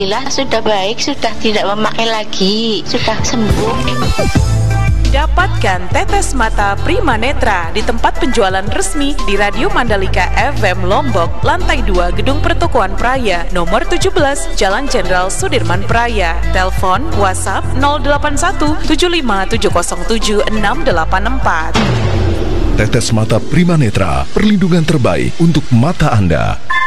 Alhamdulillah sudah baik, sudah tidak memakai lagi, sudah sembuh. Dapatkan tetes mata Prima Netra di tempat penjualan resmi di Radio Mandalika FM Lombok, lantai 2 Gedung Pertokoan Praya, nomor 17, Jalan Jenderal Sudirman Praya. Telepon WhatsApp 081 75707 684. Tetes mata Prima Netra, perlindungan terbaik untuk mata Anda.